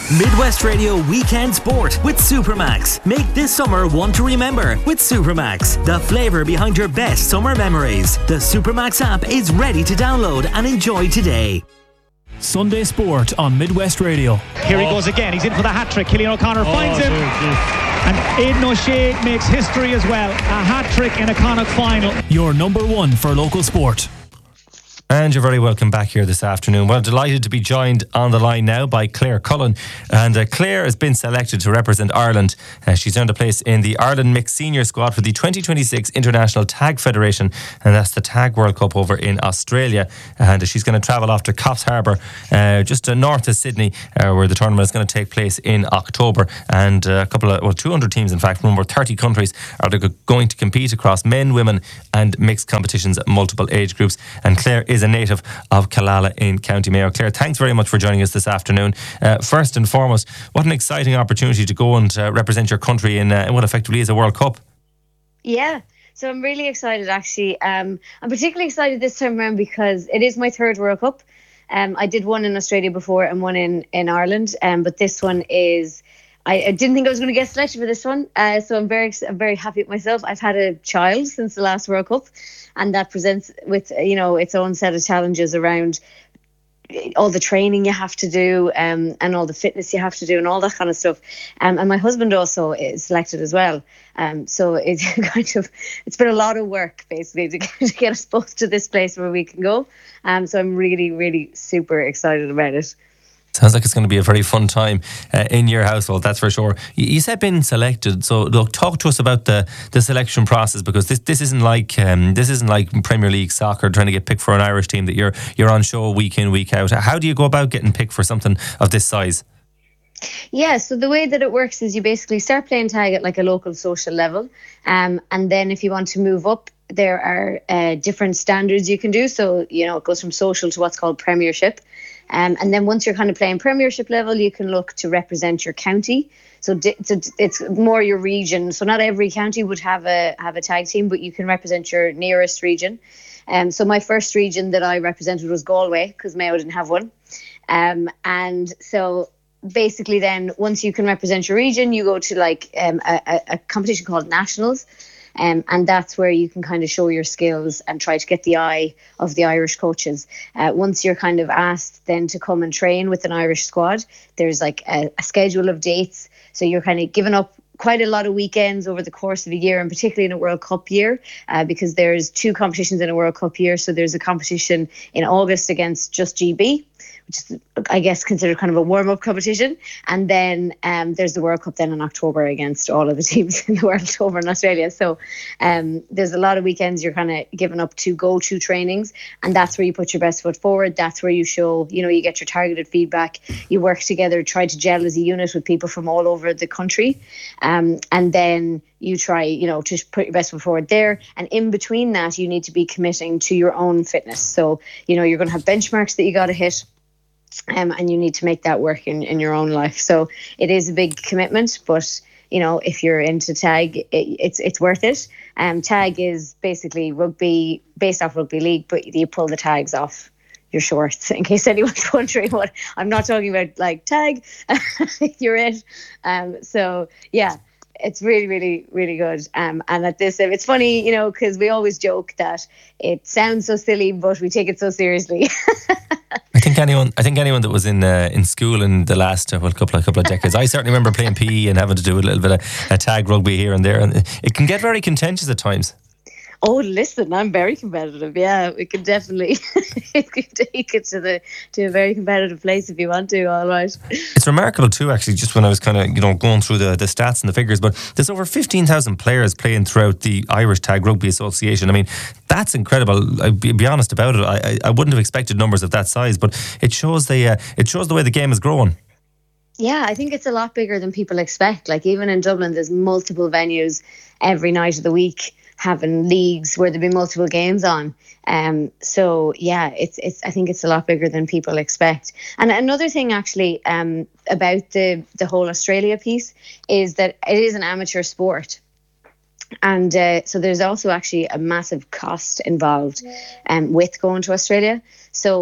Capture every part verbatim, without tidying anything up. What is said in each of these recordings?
Midwest Radio Weekend Sport with Supermax. Make this summer one to remember with Supermax, the flavour behind your best summer memories. The Supermax app is ready to download and enjoy today. Sunday Sport on Midwest Radio. Here he goes again. He's in for the hat-trick. Killian O'Connor oh, finds him. Geez, geez. And Aidan O'Shea makes history as well. A hat-trick in a Connacht final. Your number one for local sport. And you're very welcome back here this afternoon. Well, delighted to be joined on the line now by Claire Cullen. And uh, Claire has been selected to represent Ireland. Uh, she's earned a place in the Ireland Mixed Senior Squad for the twenty twenty-six International Tag Federation. And that's the Tag World Cup over in Australia. And uh, she's going to travel off to Coffs Harbour, uh, just uh, north of Sydney, uh, where the tournament is going to take place in October. And uh, a couple of, well, two hundred teams, in fact, from over thirty countries are going to compete across men, women and mixed competitions at multiple age groups. And Claire is a native of Killala in County Mayo. Claire, thanks very much for joining us this afternoon. Uh, first and foremost, what an exciting opportunity to go and uh, represent your country in, uh, in what effectively is a World Cup. Yeah, so I'm really excited actually. Um, I'm particularly excited this time around because it is my third World Cup. Um, I did one in Australia before and one in, in Ireland, um, but this one is... I, I didn't think I was going to get selected for this one, uh, so I'm very, I'm very happy with myself. I've had a child since the last World Cup, and that presents with you know its own set of challenges around all the training you have to do, um, and all the fitness you have to do, and all that kind of stuff. Um, and my husband also is selected as well. Um, so it's kind of it's been a lot of work basically to get, to get us both to this place where we can go. Um, so I'm really, really super excited about it. Sounds like it's going to be a very fun time uh, in your household, that's for sure. You, you said being selected, so look, talk to us about the, the selection process, because this this isn't like um, this isn't like Premier League soccer trying to get picked for an Irish team that you're you're on show week in, week out. How do you go about getting picked for something of this size? Yeah, so the way that it works is you basically start playing tag at like a local social level, um, and then if you want to move up, there are uh, different standards you can do. So you know it goes from social to what's called Premiership. Um, and then once you're kind of playing Premiership level, you can look to represent your county. So di- it's, it's more your region. So not every county would have a have a tag team, but you can represent your nearest region. Um, so my first region that I represented was Galway, because Mayo didn't have one. Um, and so basically then once you can represent your region, you go to like um, a, a competition called Nationals. Um, and that's where you can kind of show your skills and try to get the eye of the Irish coaches. Uh, once you're kind of asked then to come and train with an Irish squad, there's like a, a schedule of dates. So you're kind of giving up quite a lot of weekends over the course of a year, and particularly in a World Cup year, uh, because there's two competitions in a World Cup year. So there's a competition in August against Just G B, which is, I guess, considered kind of a warm-up competition. And then um, there's the World Cup then in October against all of the teams in the world over in Australia. So um, there's a lot of weekends you're kind of giving up to go-to trainings, and that's where you put your best foot forward. That's where you show, you know, you get your targeted feedback. You work together, try to gel as a unit with people from all over the country. Um, and then you try, you know, to put your best foot forward there. And in between that, you need to be committing to your own fitness. So, you know, you're going to have benchmarks that you got to hit. Um, and you need to make that work in, in your own life. So it is a big commitment, but you know, if you're into tag, it, it's it's worth it. Um, tag is basically rugby based off rugby league, but you pull the tags off your shorts, in case anyone's wondering what I'm not talking about. Like tag, you're it. Um, so yeah. It's really, really, really good. Um, and at this, it's funny, you know, because we always joke that it sounds so silly, but we take it so seriously. I think anyone, I think anyone that was in uh, in school in the last uh, well, couple of couple of decades, I certainly remember playing P E and having to do a little bit of uh, tag rugby here and there, and it can get very contentious at times. Oh, listen, I'm very competitive. Yeah, we can definitely take it to the to a very competitive place if you want to. All right. It's remarkable too, actually. Just when I was kind of you know going through the, the stats and the figures, but there's over fifteen thousand players playing throughout the Irish Tag Rugby Association. I mean, that's incredible. I'll be, be honest about it. I, I wouldn't have expected numbers of that size, but it shows the uh, it shows the way the game is growing. Yeah, I think it's a lot bigger than people expect. Like even in Dublin, there's multiple venues every night of the week having leagues where there'll be multiple games on. Um, so yeah, it's it's. I think it's a lot bigger than people expect. And another thing actually um, about the the whole Australia piece is that it is an amateur sport. And uh, so there's also actually a massive cost involved um, with going to Australia. So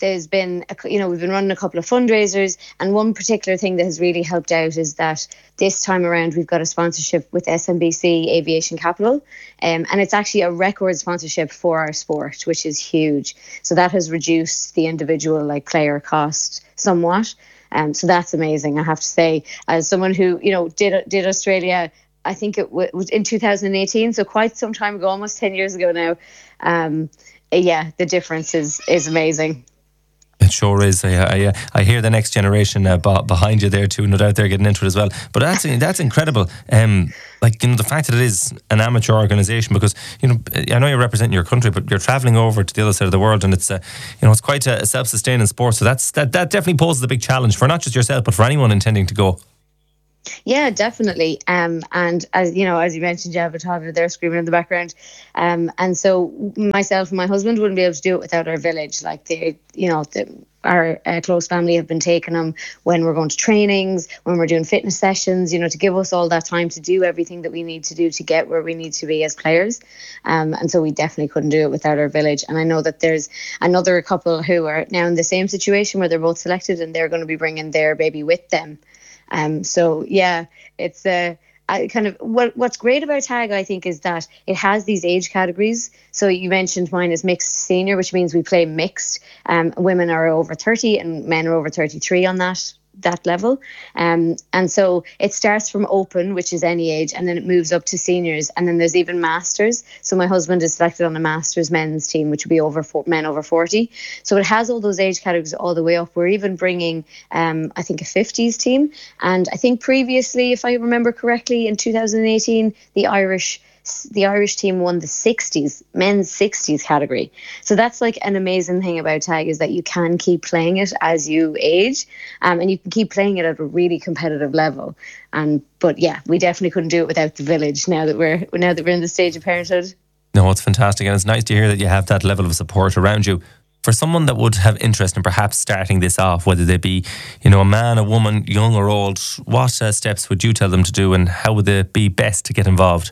there's been, a, you know, we've been running a couple of fundraisers, and one particular thing that has really helped out is that this time around we've got a sponsorship with S M B C Aviation Capital, um, and it's actually a record sponsorship for our sport, which is huge. So that has reduced the individual like player cost somewhat. Um, so that's amazing, I have to say, as someone who, you know, did did Australia, I think it w- was in two thousand eighteen, so quite some time ago, almost ten years ago now. Um, yeah, the difference is is amazing. It sure is. I, I, I hear the next generation uh, behind you there too. No doubt they're getting into it as well. But that's that's incredible. Um, like, you know, the fact that it is an amateur organisation, because, you know, I know you're representing your country, but you're travelling over to the other side of the world, and it's uh, you know, it's quite a self-sustaining sport. So that's that that definitely poses a big challenge for not just yourself, but for anyone intending to go. Yeah, definitely. Um, and as you know, as you mentioned, you have a toddler there screaming in the background. Um, and so myself and my husband wouldn't be able to do it without our village. Like they, you know, the, our uh, close family have been taking them when we're going to trainings, when we're doing fitness sessions, you know, to give us all that time to do everything that we need to do to get where we need to be as players. Um, and so we definitely couldn't do it without our village. And I know that there's another couple who are now in the same situation where they're both selected and they're going to be bringing their baby with them. Um, so yeah, it's uh, I kind of what what's great about tag, I think, is that it has these age categories. So you mentioned mine is mixed senior, which means we play mixed. Um, women are over thirty and men are over thirty-three on that that level. Um, and so it starts from open, which is any age, and then it moves up to seniors, and then there's even masters. So my husband is selected on a masters men's team, which would be over four, men over forty. So it has all those age categories all the way up. We're even bringing, um, I think, a fifties team. And I think previously, if I remember correctly, in two thousand eighteen, the Irish the Irish team won the sixties, men's sixties category. So that's like an amazing thing about tag, is that you can keep playing it as you age, um, and you can keep playing it at a really competitive level. And but yeah, we definitely couldn't do it without the village. Now that we're now that we're in the stage of parenthood. No, it's fantastic, and it's nice to hear that you have that level of support around you. For someone that would have interest in perhaps starting this off, whether they be, you know, a man, a woman, young or old, what uh, steps would you tell them to do, and how would they be best to get involved?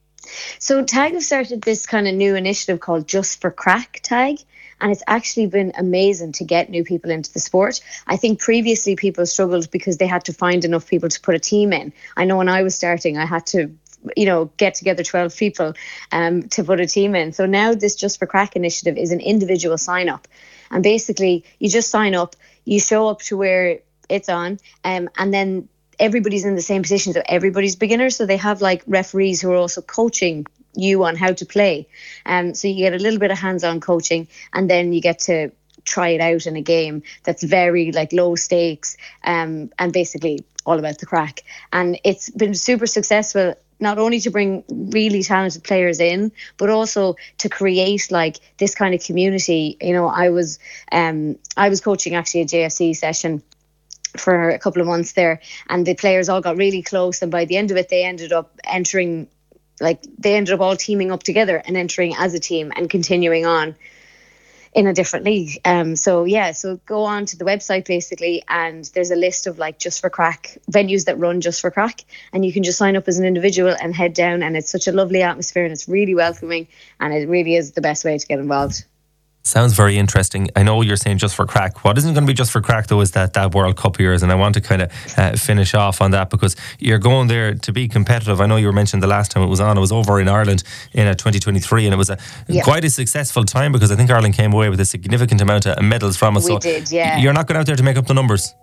So TAG have started this kind of new initiative called Just for Crack Tag, and it's actually been amazing to get new people into the sport. I think previously people struggled because they had to find enough people to put a team in. I know when I was starting, I had to, you know, get together twelve people um, to put a team in. So now this Just for Crack initiative is an individual sign up, and basically you just sign up, you show up to where it's on, um, and then everybody's in the same position, so everybody's beginners. So they have like referees who are also coaching you on how to play. Um, so you get a little bit of hands-on coaching, and then you get to try it out in a game that's very like low stakes, um, and basically all about the crack. And it's been super successful, not only to bring really talented players in, but also to create like this kind of community. You know, I was um, I was coaching actually a J F C session for a couple of months there, and the players all got really close, and by the end of it they ended up entering, like they ended up all teaming up together and entering as a team and continuing on in a different league. Um so yeah, so go on to the website basically, and there's a list of like Just for Crack venues that run Just for Crack, and you can just sign up as an individual and head down, and it's such a lovely atmosphere and it's really welcoming, and it really is the best way to get involved. Sounds very interesting. I know you're saying Just for Crack. What isn't going to be Just for Crack though is that, that World Cup years, and I want to kind of uh, finish off on that, because you're going there to be competitive. I know you were mentioned the last time it was on, it was over in Ireland in uh, twenty twenty-three, and it was a yeah. quite a successful time, because I think Ireland came away with a significant amount of medals from it. We so did, yeah. You're not going out there to make up the numbers.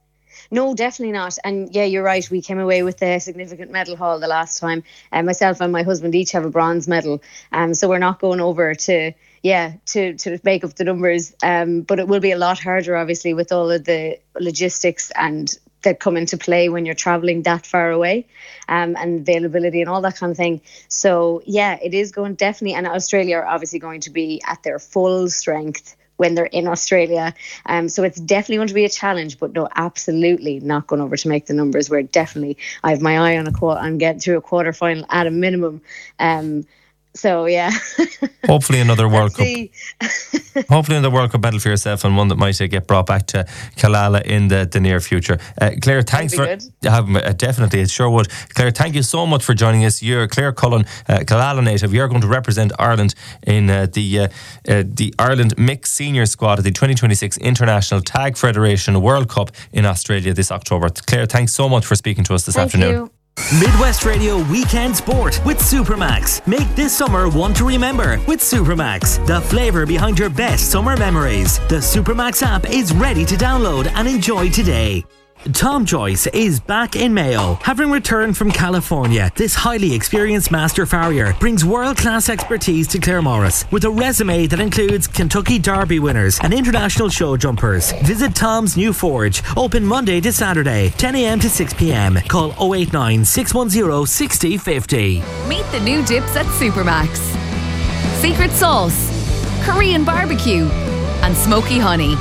No, definitely not. And yeah, you're right. We came away with a significant medal haul the last time. And uh, myself and my husband each have a bronze medal. Um, so we're not going over to, yeah, to, to make up the numbers. Um, but it will be a lot harder, obviously, with all of the logistics and that come into play when you're traveling that far away, um, and availability and all that kind of thing. So yeah, it is going definitely. And Australia are obviously going to be at their full strength when they're in Australia. Um, so it's definitely going to be a challenge, but no, absolutely not going over to make the numbers. We're definitely, I have my eye on a quarter, I'm getting through a quarter final at a minimum. Um, So yeah. Hopefully another World Cup. See. Hopefully another World Cup medal for yourself, and one that might uh, get brought back to Killala in the, the near future. Uh, Claire, thanks for uh, definitely it sure would. Claire, thank you so much for joining us. You're Claire Cullen, uh, Killala native. You're going to represent Ireland in uh, the uh, uh, the Ireland Mixed Senior Squad at the twenty twenty-six International Tag Federation World Cup in Australia this October. Claire, thanks so much for speaking to us this thank afternoon. You. Midwest Radio Weekend Sport with Supermax. Make this summer one to remember with Supermax. The flavour behind your best summer memories. The Supermax app is ready to download and enjoy today. Tom Joyce is back in Mayo. Having returned from California, this highly experienced master farrier brings world-class expertise to Claremorris with a resume that includes Kentucky Derby winners and international show jumpers. Visit Tom's new forge, open Monday to Saturday, ten a.m. to six p.m. Call oh eight nine, six one zero, six oh five oh. Meet the new dips at Supermax. Secret sauce, Korean barbecue and smoky honey.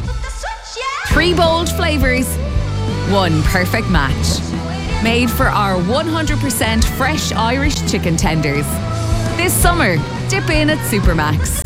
Three bold flavours, one perfect match. Made for our one hundred percent fresh Irish chicken tenders. This summer, dip in at Supermax.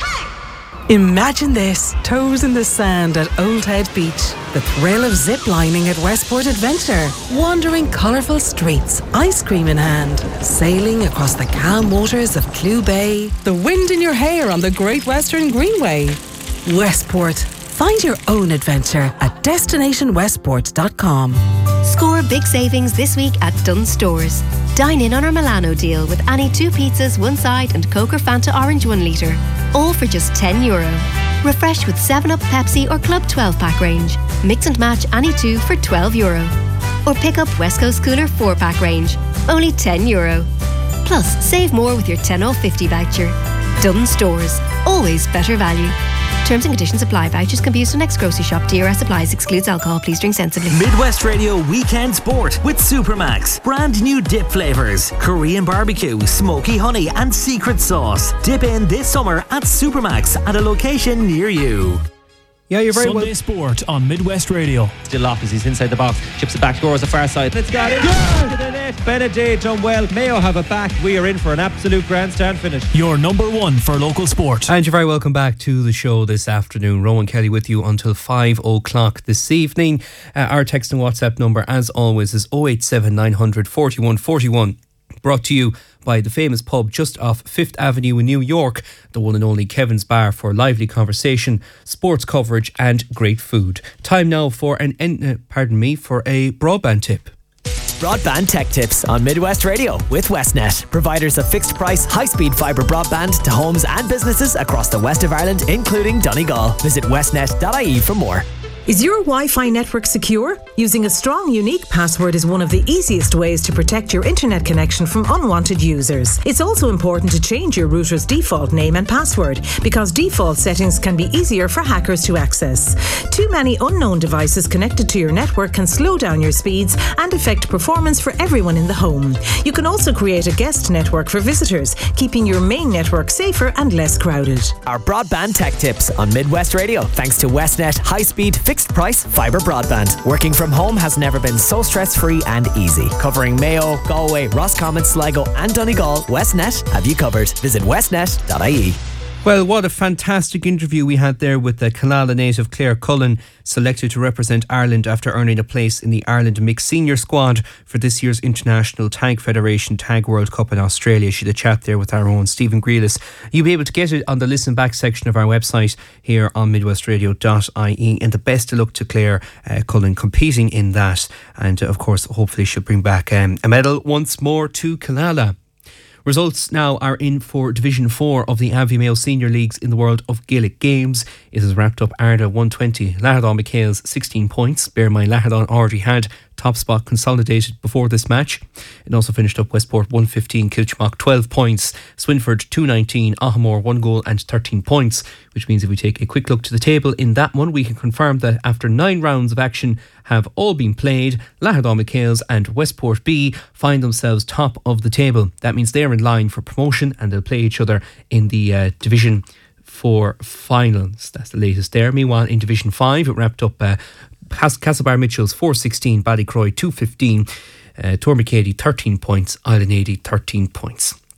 Imagine this, toes in the sand at Old Head Beach. The thrill of zip-lining at Westport Adventure. Wandering colourful streets, ice cream in hand. Sailing across the calm waters of Clew Bay. The wind in your hair on the Great Western Greenway. Westport. Find your own adventure at destination westport dot com. Score big savings this week at Dunnes Stores. Dine in on our Milano deal with any two pizzas, one side and Coke or Fanta Orange one litre. All for just ten euro. Refresh with seven up, Pepsi or Club twelve pack range. Mix and match any two for twelve euro. Or pick up West Coast Cooler four pack range. Only ten euro. Plus, save more with your ten off fifty voucher. Dunnes Stores. Always better value. Terms and conditions apply. Vouchers can be used on next grocery shop. D R S applies. Excludes alcohol. Please drink sensibly. Midwest Radio Weekend Sport with Supermax. Brand new dip flavours. Korean barbecue, smoky honey and secret sauce. Dip in this summer at Supermax at a location near you. Yeah, you're very Sunday well. Sport on Midwest Radio. Still off as he's inside the box. Chips it back, scores the far side. It's got it. Good! To the net. Benedict done well. Mayo have it back. We are in for an absolute grandstand finish. Your number one for local sport. And you're very welcome back to the show this afternoon. Rowan Kelly with you until five o'clock this evening. Uh, our text and WhatsApp number, as always, is oh eight seven, nine hundred, forty-one forty-one. Brought to you by the famous pub just off Fifth Avenue in New York, the one and only Kevin's Bar, for lively conversation, sports coverage and great food. Time now for an uh, pardon me for a broadband tip. Broadband Tech Tips on Midwest Radio with Westnet, providers of fixed price, high speed fibre broadband to homes and businesses across the west of Ireland, including Donegal. Visit westnet dot I E for more. Is your Wi-Fi network secure? Using a strong, unique password is one of the easiest ways to protect your internet connection from unwanted users. It's also important to change your router's default name and password, because default settings can be easier for hackers to access. Too many unknown devices connected to your network can slow down your speeds and affect performance for everyone in the home. You can also create a guest network for visitors, keeping your main network safer and less crowded. Our Broadband Tech Tips on Midwest Radio, thanks to Westnet high-speed fixed price fibre broadband. Working from home has never been so stress-free and easy. Covering Mayo, Galway, Roscommon, Sligo and Donegal, Westnet have you covered. Visit westnet dot I E. Well, what a fantastic interview we had there with the Killala native Claire Cullen, selected to represent Ireland after earning a place in the Ireland Mixed Senior Squad for this year's International Tag Federation Tag World Cup in Australia. She had a chat there with our own Stephen Grealis. You'll be able to get it on the listen back section of our website here on midwest radio dot I E. And the best of luck to Claire uh, Cullen competing in that. And uh, of course, hopefully she'll bring back um, a medal once more to Killala. Results now are in for Division four of the Abbey Mayo Senior Leagues in the world of Gaelic games. It has wrapped up Arda one twenty, Lahadon McHale's sixteen points. Bear in mind, Lahadon already had top spot consolidated before this match. It also finished up Westport one fifteen, Kilchmock twelve points, Swinford two nineteen, Ahamore one goal and thirteen points, which means if we take a quick look to the table in that one, we can confirm that after nine rounds of action have all been played, Lahadon McHale's and Westport B find themselves top of the table. That means they're in line for promotion and they'll play each other in the uh, Division four finals. That's the latest there. Meanwhile, in Division five, it wrapped up uh, Castlebar Mitchell's four sixteen, Ballycroy two fifteen, uh, Tormacady thirteen points, Island eighty thirteen points.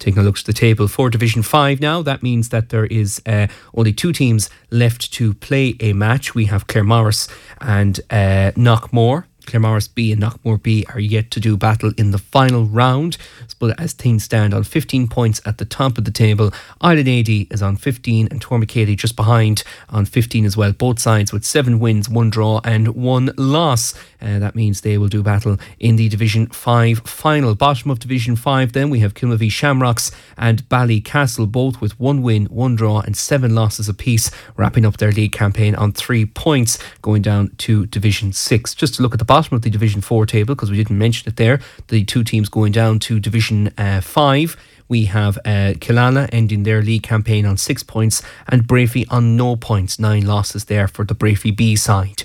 taking a look at the table for Division five now. That means that there is uh, only two teams left to play a match. We have Claremorris and uh, Knockmore. Claremorris B and Knockmore B are yet to do battle in the final round. But as things stand, on fifteen points at the top of the table, Island A D is on fifteen and Tormakeady just behind on fifteen as well. Both sides with seven wins, one draw and one loss. Uh, that means they will do battle in the Division five final. Bottom of Division five then we have Kilmavie Shamrocks and Ballycastle, both with one win, one draw and seven losses apiece, wrapping up their league campaign on three points, going down to Division six. Just to look at the bottom of the Division four table, because we didn't mention it there, the two teams going down to Division uh, five. We have uh, Killala ending their league campaign on six points and Brafey on no points. Nine losses there for the Brafey B side.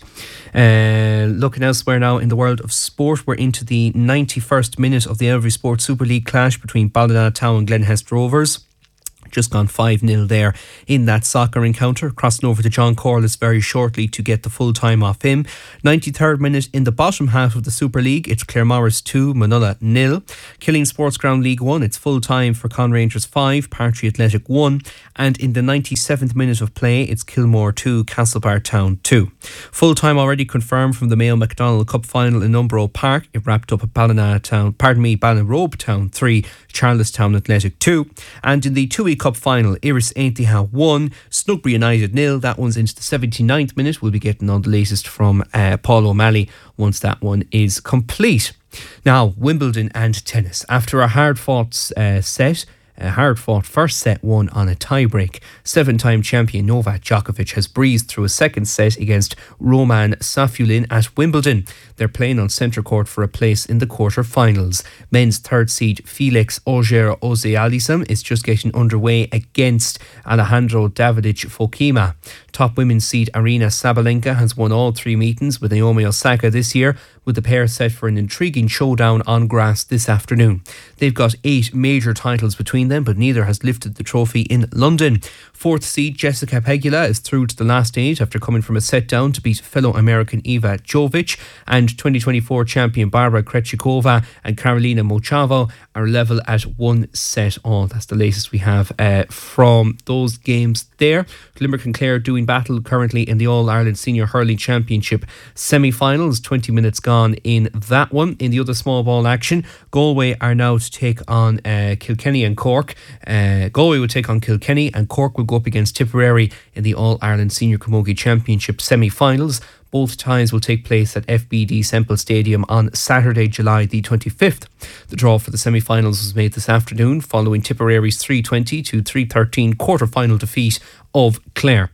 Uh, looking elsewhere now in the world of sport, we're into the ninety-first minute of the Elvery Sports Super League clash between Ballina Town and Glenhest Rovers. Just gone five nil there in that soccer encounter. Crossing over to John Corliss very shortly to get the full time off him. ninety-third minute in the bottom half of the Super League. It's Claremorris two, Manulla nil. Killeen Sports Ground League one. It's full time for Conrangers five, Partry Athletic one. And in the ninety-seventh minute of play, it's Kilmore two, Castlebar Town two. Full time already confirmed from the Mayo McDonald Cup final in Umbro Park. It wrapped up at Ballina Town, pardon me, Ballinrobe Town three, Charlestown Athletic two. And in the two-week Cup final, Iris Aintiha one, Snugbury United nil. That one's into the seventy-ninth minute. We'll be getting on the latest from uh, Paul O'Malley once that one is complete. Now, Wimbledon and tennis. After a hard-fought uh, set, a hard-fought first set won on a tie-break, seven-time champion Novak Djokovic has breezed through a second set against Roman Safulin at Wimbledon. They're playing on centre court for a place in the quarter-finals. Men's third seed Felix Auger-Aliassime is just getting underway against Alejandro Davidovich Fokina. Top women's seed Arina Sabalenka has won all three meetings with Naomi Osaka this year, with the pair set for an intriguing showdown on grass this afternoon. They've got eight major titles between them, but neither has lifted the trophy in London. Fourth seed Jessica Pegula is through to the last eight after coming from a set down to beat fellow American Eva Jovic, and twenty twenty-four champion Barbara Krejcikova and Karolina Mochavo are level at one set all. That's the latest we have uh, from those games there. Limerick and Clare doing battle currently in the All-Ireland Senior Hurling Championship semi-finals. twenty minutes gone in that one. In the other small ball action, Galway are now to take on uh, Kilkenny and Cork. Uh, Galway will take on Kilkenny and Cork will go up against Tipperary in the All-Ireland Senior Camogie Championship semi-finals. Both ties will take place at F B D Semple Stadium on Saturday, July the twenty-fifth. The draw for the semi-finals was made this afternoon following Tipperary's three twenty to three thirteen quarter-final defeat of Clare.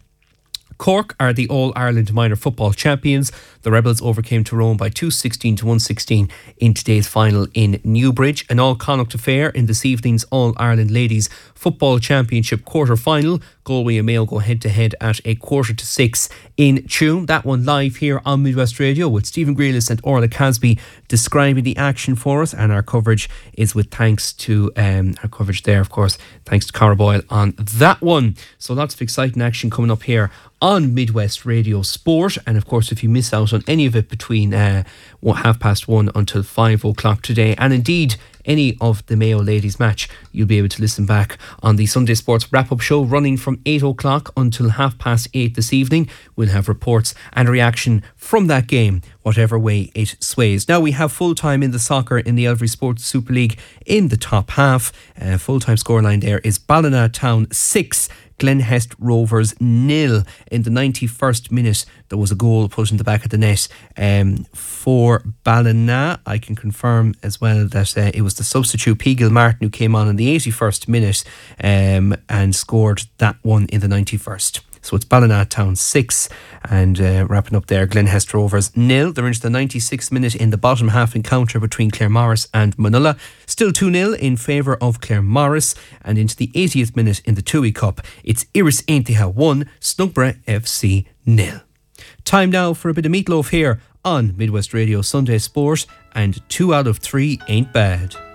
Cork are the All-Ireland Minor Football Champions. The Rebels overcame Tyrone by two sixteen to one sixteen in today's final in Newbridge. An all-Connacht affair in this evening's All-Ireland Ladies Football Championship quarter-final. Galway and Mayo go head-to-head at a quarter to six in Tuam. That one live here on Midwest Radio with Stephen Grealis and Orla Casby describing the action for us, and our coverage is with thanks to um, our coverage there, of course, thanks to Cara Boyle on that one. So lots of exciting action coming up here on Midwest Radio Sport, and of course if you miss out on any of it between uh, half past one until five o'clock today, and indeed any of the Mayo ladies match, you'll be able to listen back on the Sunday Sports wrap-up show running from eight o'clock until half past eight this evening. We'll have reports and reaction from that game, whatever way it sways. Now we have full-time in the soccer in the Elvery Sports Super League in the top half. Uh, full-time scoreline there is Ballina Town six, Glenhest Rovers nil. In the ninety-first minute, there was a goal put in the back of the net um, for Ballina. I can confirm as well that uh, it was the substitute P. Gilmartin who came on in the eighty-first minute um, and scored that one in the ninety-first. So it's Ballina Town six, and uh, wrapping up there, Glenhest Rovers nil. They're into the ninety-sixth minute in the bottom half encounter between Claremorris and Manulla. Still two nil in favour of Claremorris, and into the eightieth minute in the Tui Cup, it's Iris Aintiha one, Snugborough F C nil. Time now for a bit of meatloaf here on Midwest Radio Sunday Sport, and two out of three ain't bad.